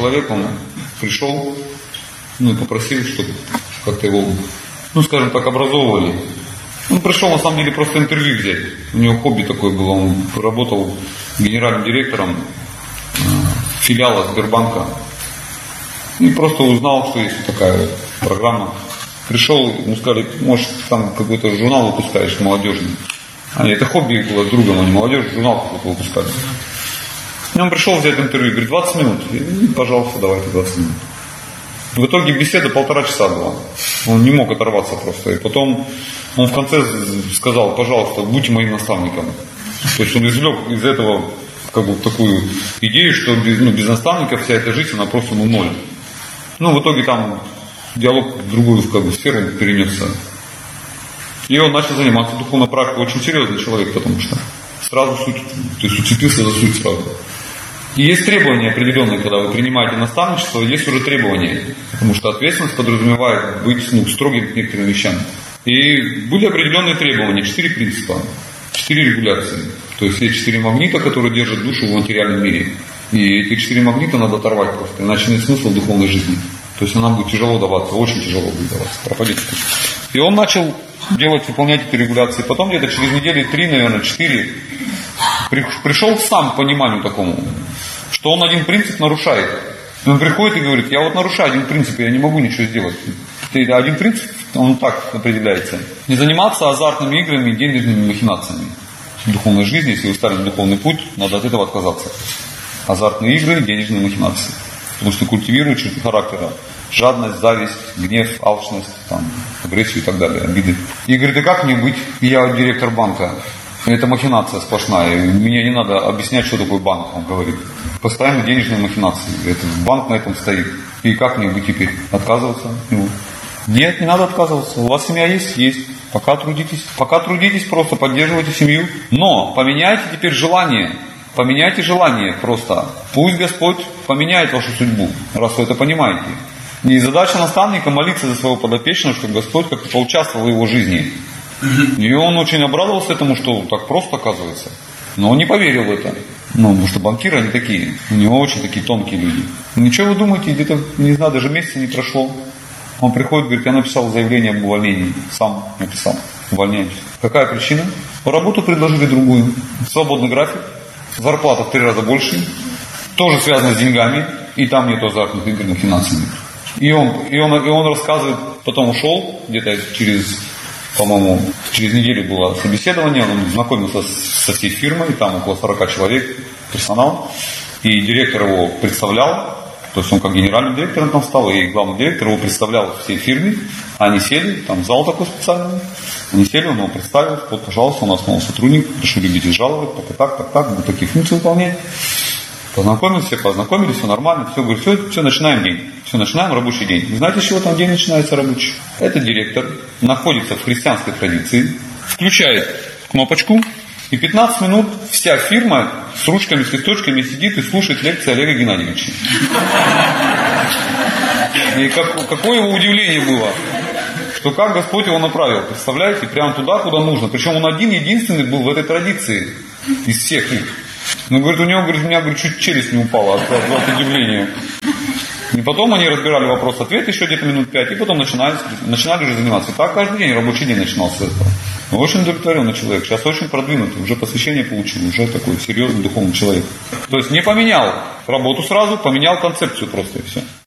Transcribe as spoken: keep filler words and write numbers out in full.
человек, он пришел, ну и попросил, чтобы как-то его, ну скажем так, образовывали. Он пришел на самом деле просто интервью взять. У него хобби такое было, он работал генеральным директором филиала Сбербанка. И просто узнал, что есть такая программа. Пришел, ему сказали, может, там какой-то журнал выпускаешь молодежный. А это хобби было с другом, а не молодежь, журнал какой-то выпускали. И он пришел взять интервью, говорит, двадцать минут. И, пожалуйста, давайте двадцать минут. В итоге беседа полтора часа была. Он не мог оторваться просто. И потом он в конце сказал, пожалуйста, будьте моим наставником. То есть он извлек из этого как бы такую идею, что без, ну, без наставника вся эта жизнь, она просто ну, ноль. Ну, в итоге там диалог в другую как бы, сферу перенесся. И он начал заниматься духовной практикой. Очень серьезный человек, потому что сразу суть, то есть уцепился за суть сразу. И есть требования определенные, когда вы принимаете наставничество, есть уже требования. Потому что ответственность подразумевает быть ну, строгим к некоторым вещам. И были определенные требования, четыре принципа, четыре регуляции. То есть есть четыре магнита, которые держат душу в материальном мире. И эти четыре магнита надо оторвать просто, иначе нет смысла в духовной жизни. То есть она будет тяжело даваться, очень тяжело будет даваться, пропадет. И он начал делать, выполнять эти регуляции. Потом где-то через недели три, наверное, четыре пришел сам к пониманию такому, что он один принцип нарушает. И он приходит и говорит, я вот нарушаю один принцип, я не могу ничего сделать. Один принцип, он так определяется. Не заниматься азартными играми и денежными махинациями. В духовной жизни, если вы стали на духовный путь, надо от этого отказаться. Азартные игры, денежные махинации. Потому что культивируют черты характера. Жадность, зависть, гнев, алчность, там, агрессию и так далее, обиды. И говорит, а как мне быть? Я директор банка. Это махинация сплошная. Мне не надо объяснять, что такое банк, он говорит. Постоянно денежные махинации. Это банк на этом стоит. И как мне быть теперь? Отказываться? Ну, нет, не надо отказываться. У вас семья есть? Есть. Пока трудитесь. Пока трудитесь, просто поддерживайте семью. Но поменяйте теперь желание. Поменяйте желание просто. Пусть Господь поменяет вашу судьбу, раз вы это понимаете. И задача наставника молиться за своего подопечного, чтобы Господь как-то поучаствовал в его жизни. И он очень обрадовался этому, что так просто оказывается. Но он не поверил в это. Ну, потому что банкиры они такие. У него очень такие тонкие люди. Ничего вы думаете, где-то, не знаю, даже месяца не прошло. Он приходит, говорит, я написал заявление об увольнении. Сам написал. Увольняюсь. Какая причина? Работу предложили другую. Свободный график. Зарплата в три раза больше. Тоже связано с деньгами. И там нет азартных игр, но финансами. И он, и, он, и он рассказывает, потом ушел, где-то через, по-моему, через неделю было собеседование, он знакомился со всей фирмой, там около сорока человек, персонал, и директор его представлял, то есть он как генеральным директором там стал, и главный директор его представлял всей фирме, они сели, там зал такой специальный, они сели, он его представил, вот, пожалуйста, у нас новый сотрудник, прошу любить и жаловать, так и так, так, так, вот такие функции выполнять. Познакомились, все познакомились, все нормально, все, говорю, все, все, начинаем день. Все, начинаем рабочий день. И знаете, с чего там день начинается рабочий? Этот директор находится в христианской традиции, включает кнопочку, и пятнадцать минут вся фирма с ручками, с листочками сидит и слушает лекции Олега Геннадьевича. И как, какое его удивление было, что как Господь его направил, представляете, прямо туда, куда нужно. Причем он один, единственный был в этой традиции из всех их. Ну, говорит, у него, говорит, у меня, говорит, чуть челюсть не упала от, от, от удивления. И потом они разбирали вопрос-ответ еще где-то минут пять, и потом начинали, начинали уже заниматься. И так каждый день рабочий день начинался с этого. Но очень удовлетворенный человек, сейчас очень продвинутый, уже посвящение получил, уже такой серьезный духовный человек. То есть не поменял работу сразу, поменял концепцию просто и все.